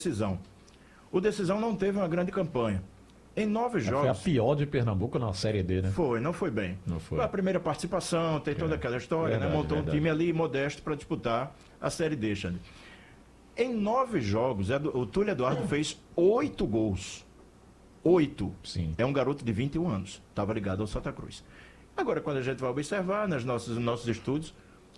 Decisão. O Decisão não teve uma grande campanha. Em 9 jogos... Foi a pior de Pernambuco na Série D, né? Não foi bem. Não foi. Foi a primeira participação, tem toda aquela história, Verdade, né? Montou verdade. um time ali modesto para disputar a Série D, Xande. Em 9 jogos, o Túlio Eduardo fez 8 gols. 8. Sim. É um garoto de 21 anos. Estava ligado ao Santa Cruz. Agora, quando a gente vai observar nos nossos estudos,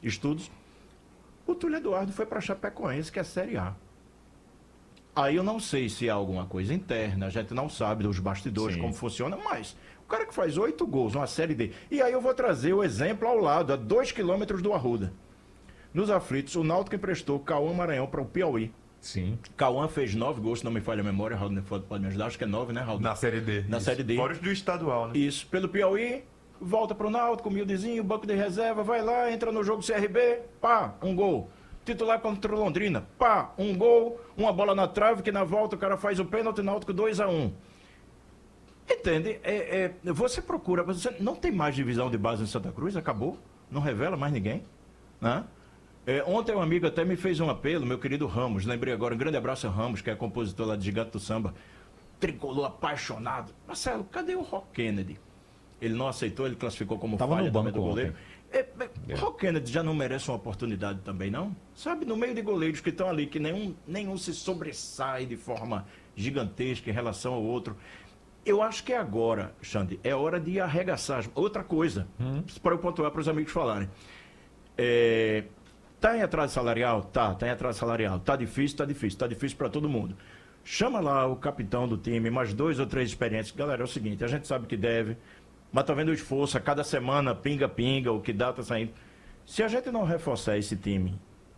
o Túlio Eduardo foi para a Chapecoense, que é a Série A. Aí eu não sei se há alguma coisa interna, a gente não sabe dos bastidores, Sim. como funciona, mas o cara que faz 8 gols numa Série D. E aí eu vou trazer o exemplo ao lado, a 2 quilômetros do Arruda. Nos aflitos, o Náutico emprestou Cauã Maranhão para o Piauí. Sim. Cauã fez 9 gols, se não me falha a memória, Raul pode me ajudar, acho que é 9, né, Raul? Na Série D. Na Isso. Série D. Fora os do estadual, né? Isso, pelo Piauí, volta pro Náutico, humildezinho, banco de reserva, vai lá, entra no jogo CRB, pá, um gol. Titular contra o Londrina, pá, um gol, uma bola na trave, que na volta o cara faz o pênalti, Náutico 2-1. Entende? Você procura, você não tem mais divisão de base em Santa Cruz, acabou, não revela mais ninguém, né? Ontem um amigo até me fez um apelo, meu querido Ramos, lembrei agora, um grande abraço a Ramos, que é compositor lá de Gigante do Samba, tricolor apaixonado. Marcelo, cadê o Rock Kennedy? Ele não aceitou, ele classificou como Tava falha no banco também do goleiro. ontem. Rock Kennedy já não merece uma oportunidade também, não? Sabe, no meio de goleiros que estão ali, que nenhum se sobressai de forma gigantesca em relação ao outro. Eu acho que agora, Xande, é hora de arregaçar. Outra coisa, para eu pontuar para os amigos falarem. Tá em atraso salarial? Tá em atraso salarial. Tá difícil para todo mundo. Chama lá o capitão do time, mais 2 ou 3 experientes. Galera, é o seguinte, a gente sabe que deve, mas tá vendo o esforço, a cada semana, pinga, o que dá tá saindo. Se a gente não reforçar esse time,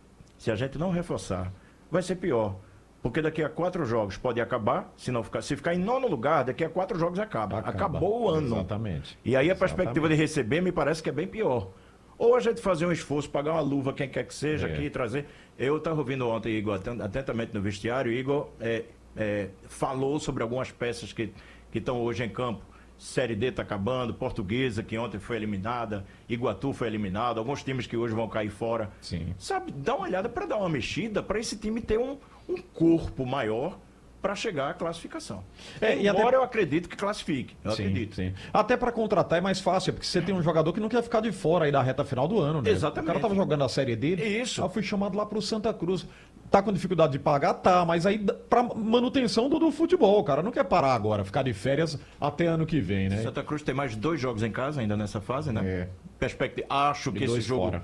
vai ser pior. Porque daqui a 4 jogos pode acabar, se ficar em 9º lugar, daqui a 4 jogos acaba. Acabou o ano. Exatamente. E aí a perspectiva de receber me parece que é bem pior. Ou a gente fazer um esforço, pagar uma luva, quem quer que seja, aqui, trazer. Eu estava ouvindo ontem, Igor, atentamente no vestiário, Igor falou sobre algumas peças que estão hoje em campo. Série D está acabando, Portuguesa, que ontem foi eliminada, Iguatu foi eliminado, alguns times que hoje vão cair fora. Sim. Sabe, dá uma olhada para dar uma mexida, para esse time ter um corpo maior para chegar à classificação. Embora eu acredito que classifique. Acredito. Sim. Até para contratar é mais fácil, porque você tem um jogador que não quer ficar de fora aí da reta final do ano, né? Exatamente. O cara tava jogando a Série D. Isso. Aí eu fui chamado lá pro Santa Cruz. Tá com dificuldade de pagar? Tá, mas aí pra manutenção do futebol, o cara não quer parar agora, ficar de férias até ano que vem, né? Santa Cruz tem mais 2 jogos em casa ainda nessa fase, né? Perspectiva. Acho que esse jogo.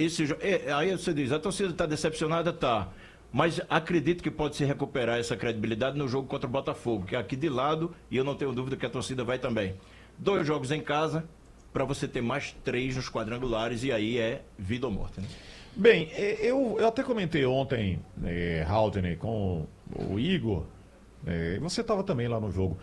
Aí você diz, a torcida está decepcionada, tá. Mas acredito que pode se recuperar essa credibilidade no jogo contra o Botafogo, que é aqui de lado, e eu não tenho dúvida que a torcida vai também. 2 jogos em casa, para você ter mais 3 nos quadrangulares, e aí é vida ou morte, né? Bem, eu até comentei ontem, Haldane, com o Igor, você estava também lá no jogo,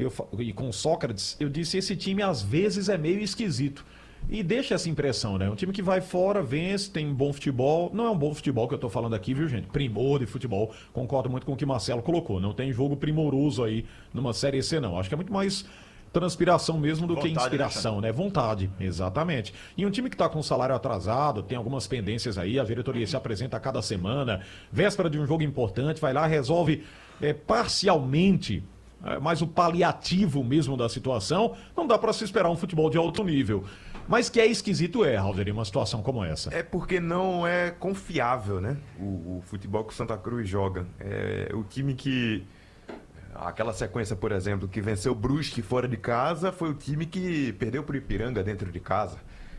e com o Sócrates, eu disse, esse time às vezes é meio esquisito. E deixa essa impressão, né? Um time que vai fora, vence, tem bom futebol. Não é um bom futebol que eu tô falando aqui, viu, gente? Primor de futebol. Concordo muito com o que o Marcelo colocou. Não tem jogo primoroso aí numa Série C, não. Acho que é muito mais transpiração mesmo do que inspiração, né? Vontade, exatamente. E um time que tá com salário atrasado, tem algumas pendências aí, a diretoria se apresenta a cada semana, véspera de um jogo importante, vai lá, resolve parcialmente, mas o paliativo mesmo da situação, não dá para se esperar um futebol de alto nível. Mas que é esquisito Halder, uma situação como essa. É porque não é confiável, né? O futebol que o Santa Cruz joga. O time que... Aquela sequência, por exemplo, que venceu o Brusque fora de casa, foi o time que perdeu pro Ipiranga dentro de casa.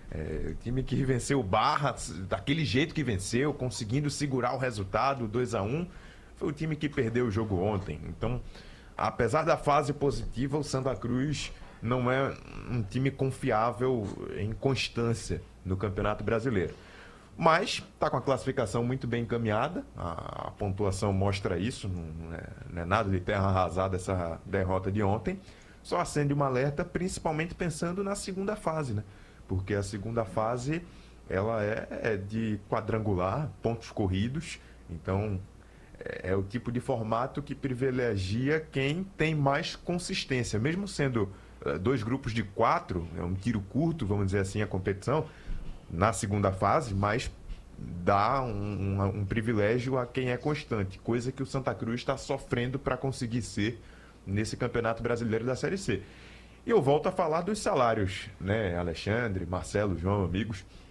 O time que venceu o Barra, daquele jeito que venceu, conseguindo segurar o resultado, 2-1, foi o time que perdeu o jogo ontem. Então, apesar da fase positiva, o Santa Cruz não é um time confiável em constância no Campeonato Brasileiro. Mas está com a classificação muito bem encaminhada, a pontuação mostra isso, não é nada de terra arrasada essa derrota de ontem. Só acende um alerta, principalmente pensando na segunda fase, né? Porque a segunda fase ela é de quadrangular, pontos corridos, então é o tipo de formato que privilegia quem tem mais consistência, mesmo sendo 2 grupos de 4, é um tiro curto, vamos dizer assim, a competição, na segunda fase, mas dá um privilégio a quem é constante, coisa que o Santa Cruz está sofrendo para conseguir ser nesse Campeonato Brasileiro da Série C. E eu volto a falar dos salários, né, Alexandre, Marcelo, João, amigos.